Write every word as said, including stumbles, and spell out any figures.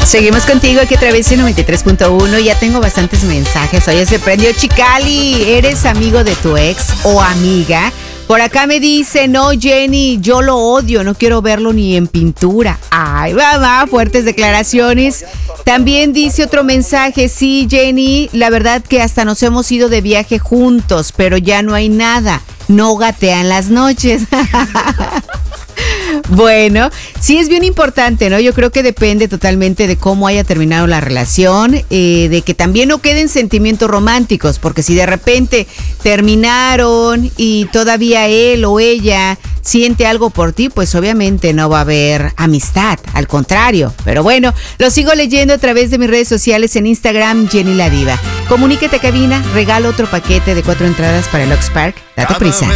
Seguimos contigo aquí a través de noventa y tres punto uno. Ya tengo bastantes mensajes. Oye, se prendió Chicali. ¿Eres amigo de tu ex o amiga? Por acá me dice, no, Jenny, yo lo odio, no quiero verlo ni en pintura. Ay, mamá, fuertes declaraciones. También dice otro mensaje, sí, Jenny, la verdad que hasta nos hemos ido de viaje juntos, pero ya no hay nada. No gatean las noches. Bueno, sí es bien importante, ¿no? Yo creo que depende totalmente de cómo haya terminado la relación, eh, de que también no queden sentimientos románticos, porque si de repente terminaron y todavía él o ella siente algo por ti, pues obviamente no va a haber amistad, al contrario. Pero bueno, lo sigo leyendo a través de mis redes sociales en Instagram, Jenny la Diva. Comuníquete a cabina, regalo otro paquete de cuatro entradas para el Ox Park. Date prisa.